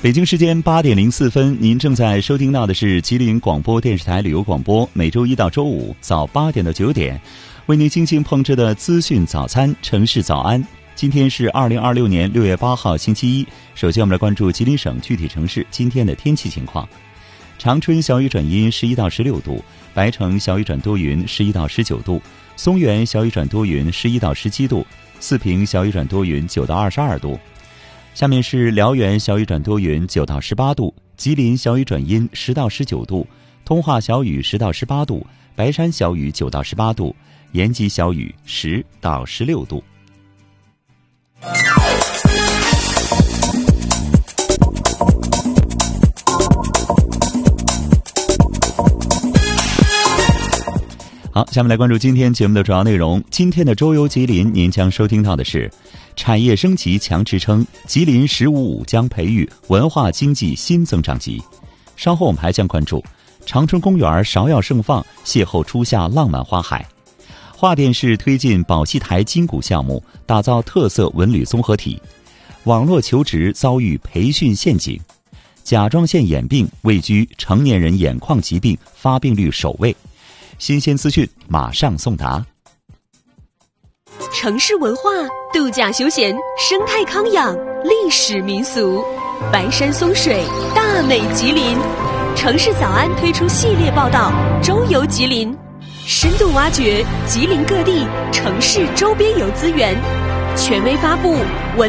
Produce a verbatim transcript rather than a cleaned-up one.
北京时间八点零四分，您正在收听到的是吉林广播电视台旅游广播，每周一到周五早八点到九点，为您精心烹制的资讯早餐城市早安。今天是二零二六年六月八号星期一。首先我们来关注吉林省具体城市今天的天气情况。长春小雨转阴十一到十六度，白城小雨转多云十一到十九度，松原小雨转多云十一到十七度，四平小雨转多云九到二十二度。下面是辽源小雨转多云九到十八度，吉林小雨转阴十到十九度，通化小雨十到十八度，白山小雨九到十八度，延吉小雨十到十六度。好，下面来关注今天节目的主要内容。今天的周游吉林，您将收听到的是产业升级强支撑，吉林“十五五”将培育文化经济新增长极。稍后我们还将关注长春公园芍药盛放，邂逅初夏浪漫花海。桦甸市推进宝溪台筋骨项目，打造特色文旅综合体。网络求职遭遇培训陷阱。甲状腺眼病位居成年人眼眶疾病发病率首位。新鲜资讯马上送达。 城市文化、度假休闲、生态康养、历史民俗，白山松水，大美吉林。城市早安推出系列报道《周游吉林》，深度挖掘吉林各地城市周边游资源，权威发布文